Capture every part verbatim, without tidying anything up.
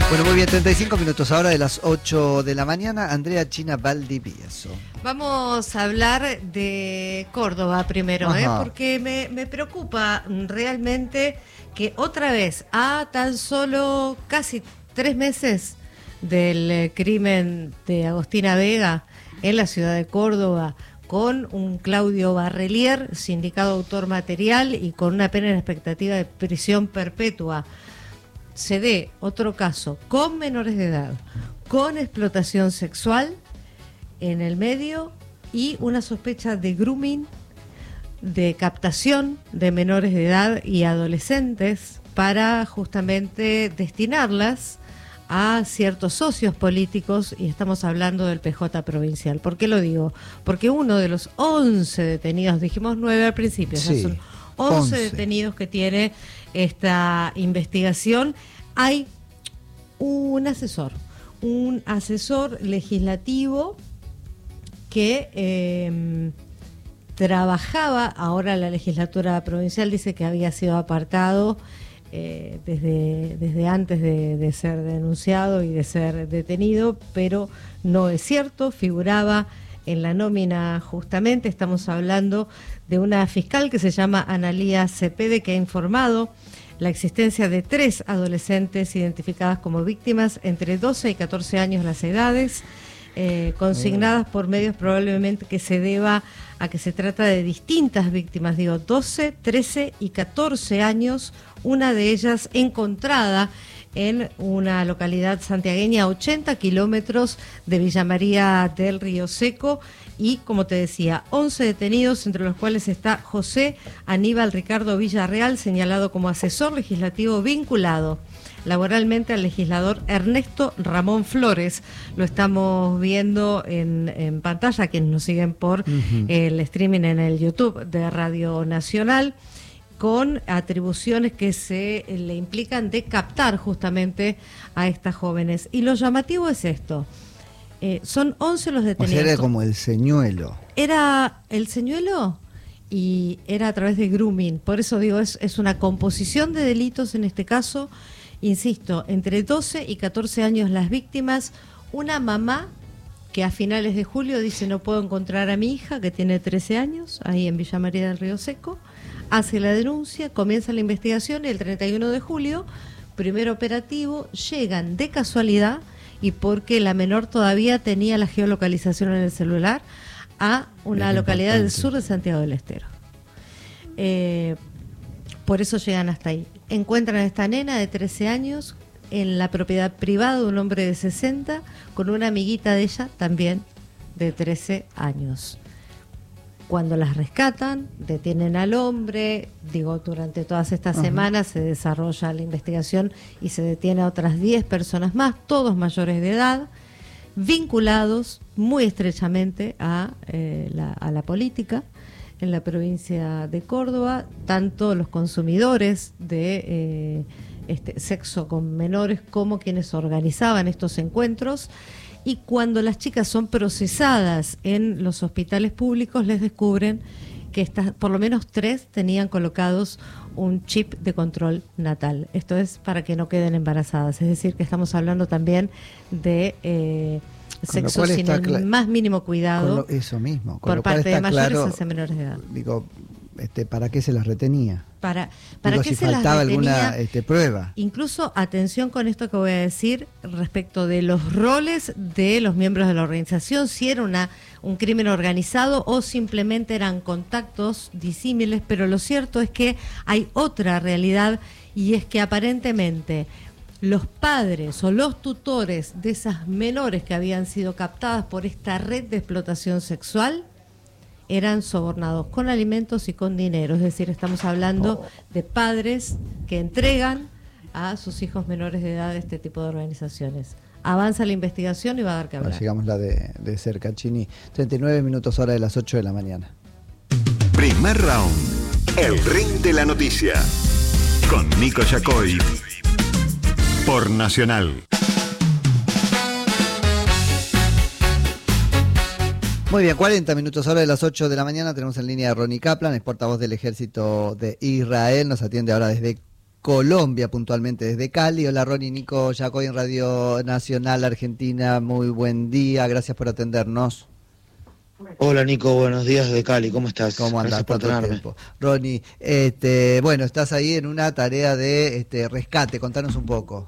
Bueno, muy bien, treinta y cinco minutos ahora de las ocho de la mañana. Andrea China Valdivieso. Vamos a hablar de Córdoba primero, ¿eh? porque me, me preocupa realmente que otra vez, a tan solo casi tres meses del crimen de Agostina Vega en la ciudad de Córdoba, con un Claudio Barrelier, sindicado autor material y con una pena en expectativa de prisión perpetua, se dé otro caso con menores de edad, con explotación sexual en el medio y una sospecha de grooming, de captación de menores de edad y adolescentes para justamente destinarlas a ciertos socios políticos, y estamos hablando del P J provincial. ¿Por qué lo digo? Porque uno de los once detenidos, dijimos nueve al principio, sí, ya son once, once detenidos que tiene esta investigación. Hay un asesor, un asesor legislativo que eh, trabajaba, ahora la legislatura provincial dice que había sido apartado eh, desde, desde antes de, de ser denunciado y de ser detenido, pero no es cierto, figuraba en la nómina justamente. Estamos hablando de una fiscal que se llama Analía Cepede, que ha informado la existencia de tres adolescentes identificadas como víctimas entre doce y catorce años las edades, eh, consignadas por medios probablemente que se deba a que se trata de distintas víctimas, digo, doce, trece y catorce años, una de ellas encontrada en una localidad santiagueña a ochenta kilómetros de Villa María del Río Seco, y como te decía, once detenidos, entre los cuales está José Aníbal Ricardo Villarreal, señalado como asesor legislativo vinculado laboralmente al legislador Ernesto Ramón Flores. Lo estamos viendo en, en pantalla, quienes nos siguen por uh-huh. el streaming en el YouTube de Radio Nacional, con atribuciones que se le implican de captar justamente a estas jóvenes. Y lo llamativo es esto, eh, son once los detenidos. O sea, era como el señuelo. Era el señuelo y era a través de grooming, por eso digo, es, es una composición de delitos en este caso, insisto, entre doce y catorce años las víctimas, una mamá que a finales de julio dice no puedo encontrar a mi hija que tiene trece años, ahí en Villa María del Río Seco, hace la denuncia, comienza la investigación y el treinta y uno de julio, primer operativo, llegan de casualidad y porque la menor todavía tenía la geolocalización en el celular a una es localidad importante. Del sur de Santiago del Estero. Eh, por eso llegan hasta ahí. Encuentran a esta nena de trece años en la propiedad privada de un hombre de sesenta con una amiguita de ella también de trece años. Cuando las rescatan, detienen al hombre, digo, durante todas estas Ajá. semanas se desarrolla la investigación y se detiene a otras diez personas más, todos mayores de edad, vinculados muy estrechamente a, eh, la, a la política en la provincia de Córdoba, tanto los consumidores de eh, este sexo con menores como quienes organizaban estos encuentros. Y cuando las chicas son procesadas en los hospitales públicos, les descubren que estas, por lo menos tres tenían colocados un chip de control natal. Esto es para que no queden embarazadas. Es decir, que estamos hablando también de eh, sexo sin el cl- más mínimo cuidado. Lo, eso mismo. Por parte de mayores claro, hacia menores de edad. Digo, este, ¿para qué se las retenía? Para, para Digo, qué si se faltaba las retenía, alguna este, prueba. Incluso, atención con esto que voy a decir respecto de los roles de los miembros de la organización, si era una, un crimen organizado o simplemente eran contactos disímiles, pero lo cierto es que hay otra realidad, y es que aparentemente los padres o los tutores de esas menores que habían sido captadas por esta red de explotación sexual eran sobornados con alimentos y con dinero. Es decir, estamos hablando oh. de padres que entregan a sus hijos menores de edad este tipo de organizaciones. Avanza la investigación y va a dar que hablar. Bueno, sigamos la de, de Cercachini. treinta y nueve minutos hora de las ocho de la mañana. Primer round. El ring de la noticia. Con Nico Yacoy. Por Nacional. Muy bien, cuarenta minutos ahora de las ocho de la mañana. Tenemos en línea a Ronnie Kaplan, es portavoz del Ejército de Israel. Nos atiende ahora desde Colombia, puntualmente desde Cali. Hola Ronnie, Nico Yacoy en Radio Nacional Argentina, muy buen día, gracias por atendernos. Hola Nico, buenos días desde Cali, ¿cómo estás? ¿Cómo andás? Gracias por tenerme. Tiempo. Ronnie, este, bueno, estás ahí en una tarea de este, rescate, contanos un poco.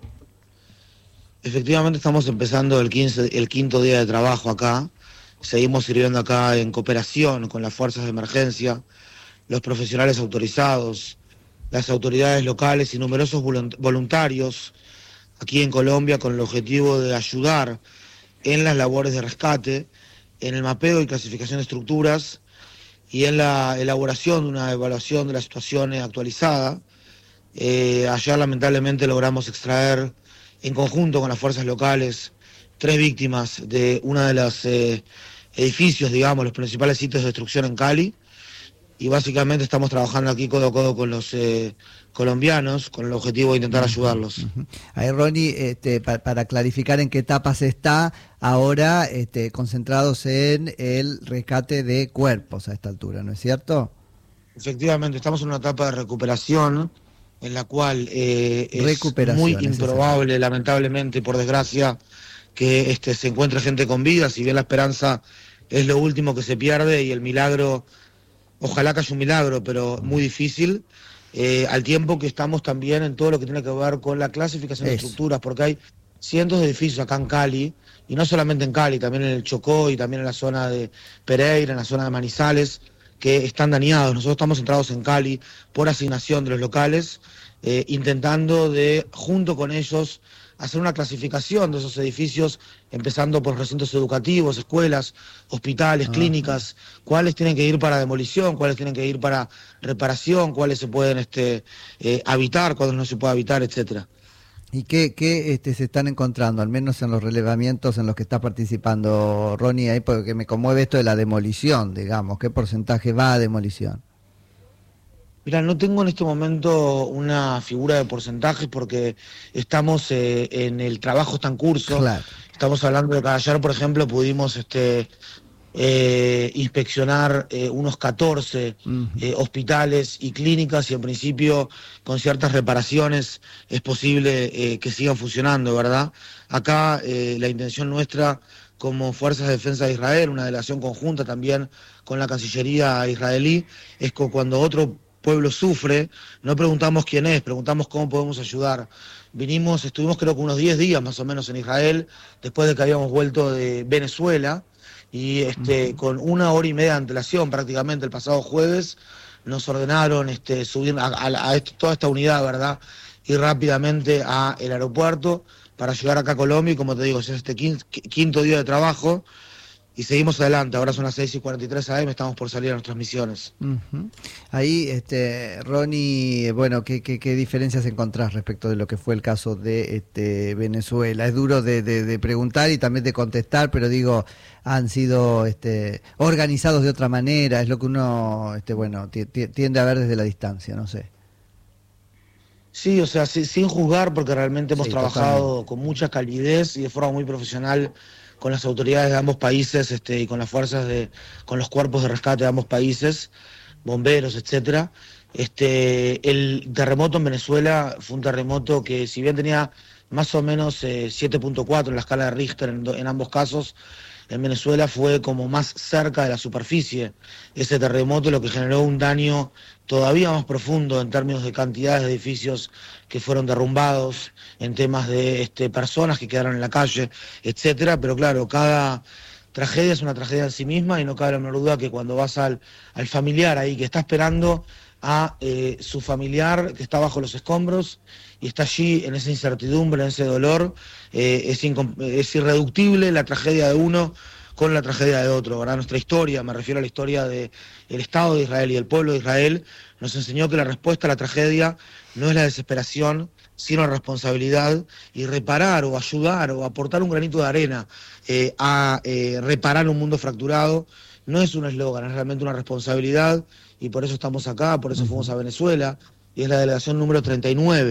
Efectivamente estamos empezando el, quince, el quinto día de trabajo acá, seguimos sirviendo acá en cooperación con las fuerzas de emergencia, los profesionales autorizados, las autoridades locales y numerosos voluntarios aquí en Colombia con el objetivo de ayudar en las labores de rescate, en el mapeo y clasificación de estructuras y en la elaboración de una evaluación de la situación actualizada. Eh, ayer lamentablemente logramos extraer en conjunto con las fuerzas locales tres víctimas de uno de los eh, edificios, digamos, los principales sitios de destrucción en Cali, y básicamente estamos trabajando aquí codo a codo con los eh, colombianos con el objetivo de intentar ayudarlos. Uh-huh. Ahí Ronnie, este, para, para clarificar en qué etapa se está ahora este, concentrados en el rescate de cuerpos a esta altura, ¿no es cierto? Efectivamente, estamos en una etapa de recuperación en la cual eh, es muy improbable, lamentablemente, por desgracia, que este, se encuentre gente con vida, si bien la esperanza es lo último que se pierde y el milagro, ojalá que haya un milagro, pero muy difícil, eh, al tiempo que estamos también en todo lo que tiene que ver con la clasificación de estructuras, porque hay cientos de edificios acá en Cali, y no solamente en Cali, también en el Chocó y también en la zona de Pereira, en la zona de Manizales, que están dañados. Nosotros estamos centrados en Cali por asignación de los locales, eh, intentando de, junto con ellos, hacer una clasificación de esos edificios, empezando por recintos educativos, escuelas, hospitales, ah, clínicas, cuáles tienen que ir para demolición, cuáles tienen que ir para reparación, cuáles se pueden este, eh, habitar, cuáles no se puede habitar, etcétera. ¿Y qué, qué este, se están encontrando, al menos en los relevamientos en los que está participando Ronnie ahí? Porque me conmueve esto de la demolición, digamos. ¿Qué porcentaje va a demolición? Mira, no tengo en este momento una figura de porcentajes porque estamos eh, en el trabajo está en curso. Claro. Estamos hablando de que ayer, por ejemplo, pudimos este, eh, inspeccionar eh, unos catorce uh-huh. eh, hospitales y clínicas, y en principio con ciertas reparaciones es posible eh, que sigan funcionando, ¿verdad? Acá eh, la intención nuestra como Fuerzas de Defensa de Israel, una delegación conjunta también con la Cancillería israelí, es que cuando otro pueblo sufre, no preguntamos quién es, preguntamos cómo podemos ayudar. Vinimos, estuvimos creo que unos diez días más o menos en Israel, después de que habíamos vuelto de Venezuela, y este, uh-huh. con una hora y media de antelación prácticamente el pasado jueves, nos ordenaron este, subir a, a, a esto, toda esta unidad, ¿verdad? Ir rápidamente al aeropuerto para llegar acá a Colombia, y como te digo, es este quinto día de trabajo, y seguimos adelante. Ahora son las seis y cuarenta y tres a eme, estamos por salir a nuestras misiones. Uh-huh. Ahí, este, Ronnie, bueno, ¿qué, qué, qué diferencias encontrás respecto de lo que fue el caso de este, Venezuela? Es duro de, de, de preguntar y también de contestar, pero digo, han sido este, organizados de otra manera, es lo que uno este, bueno, t- t- tiende a ver desde la distancia, no sé. Sí, o sea, sí, sin juzgar, porque realmente hemos sí, trabajado totalmente. Con mucha calidez y de forma muy profesional con las autoridades de ambos países este, y con las fuerzas de, con los cuerpos de rescate de ambos países, bomberos, etcétera. Este, el terremoto en Venezuela fue un terremoto que, si bien tenía más o menos eh, siete punto cuatro en la escala de Richter en, en ambos casos, en Venezuela fue como más cerca de la superficie ese terremoto, lo que generó un daño todavía más profundo en términos de cantidades de edificios que fueron derrumbados, en temas de este, personas que quedaron en la calle, etcétera. Pero claro, cada tragedia es una tragedia en sí misma, y no cabe la menor duda que cuando vas al, al familiar ahí que está esperando a eh, su familiar que está bajo los escombros y está allí en esa incertidumbre, en ese dolor, eh, es, incom- es irreductible la tragedia de uno con la tragedia de otro, ¿verdad? Nuestra historia, me refiero a la historia del Estado de Israel y el pueblo de Israel, nos enseñó que la respuesta a la tragedia no es la desesperación, sino la responsabilidad, y reparar o ayudar o aportar un granito de arena eh, a eh, reparar un mundo fracturado no es un eslogan, es realmente una responsabilidad, y por eso estamos acá, por eso fuimos a Venezuela, y es la delegación número treinta y nueve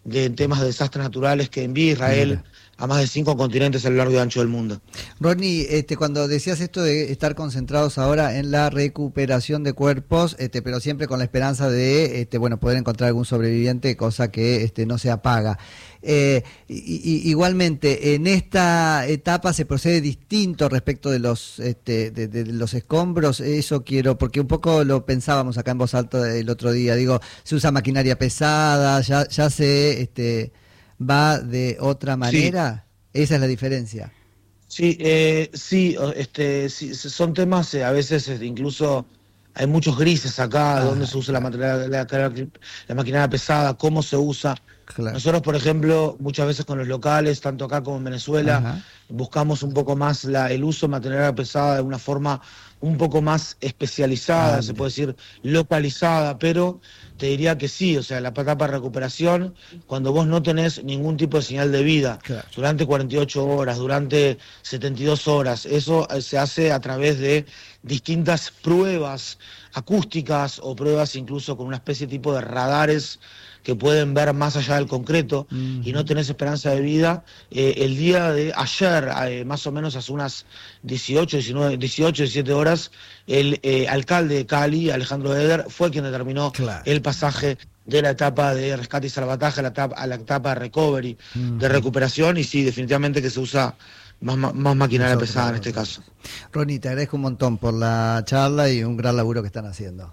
de temas de desastres naturales que envía Israel Mira. a más de cinco continentes a lo largo y ancho del mundo. Ronnie, este, cuando decías esto de estar concentrados ahora en la recuperación de cuerpos, este, pero siempre con la esperanza de este, bueno, poder encontrar algún sobreviviente, cosa que este, no se apaga. Eh, y, y, igualmente, en esta etapa se procede distinto respecto de los este, de, de los escombros. Eso quiero, porque un poco lo pensábamos acá en voz alta el otro día. Digo, se usa maquinaria pesada, ya, ya se este, va de otra manera. Sí. Esa es la diferencia. Sí, eh, sí, este, sí, son temas eh, a veces este, incluso. Hay muchos grises acá, ah, donde se usa la, la, la, la maquinaria pesada, cómo se usa. Claro. Nosotros, por ejemplo, muchas veces con los locales, tanto acá como en Venezuela, Ajá. buscamos un poco más la, el uso de maquinaria pesada de una forma un poco más especializada, ah, se puede decir localizada, pero te diría que sí, o sea, la etapa de recuperación, cuando vos no tenés ningún tipo de señal de vida, claro. durante cuarenta y ocho horas, durante setenta y dos horas, eso se hace a través de distintas pruebas acústicas o pruebas incluso con una especie de tipo de radares que pueden ver más allá del concreto uh-huh. y no tenés esperanza de vida. Eh, el día de ayer, eh, más o menos hace unas dieciocho, diecinueve, dieciocho, diecisiete horas, el eh, alcalde de Cali, Alejandro Eder, fue quien determinó claro. el pasaje de la etapa de rescate y salvataje a la etapa, a la etapa de recovery, uh-huh. de recuperación, y sí, definitivamente que se usa más, más, más maquinaria Nosotros, pesada en este caso. Ronnie, te agradezco un montón por la charla y un gran laburo que están haciendo.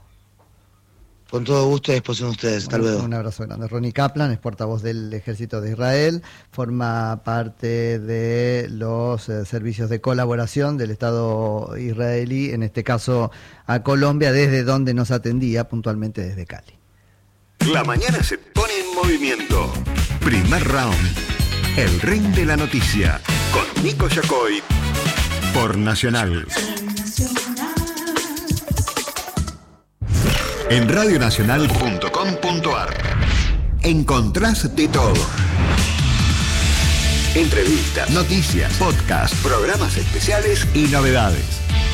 Con todo gusto y a disposición de ustedes. Hasta luego. Un abrazo grande. Ronnie Kaplan es portavoz del Ejército de Israel, forma parte de los eh, servicios de colaboración del Estado israelí, en este caso a Colombia, desde donde nos atendía puntualmente desde Cali. La mañana se pone en movimiento. Primer round. El ring de la noticia. Con Nico Yacoy. Por Nacional. En radio nacional punto com punto a r encontrás de todo. Entrevistas, noticias, podcasts, programas especiales y novedades.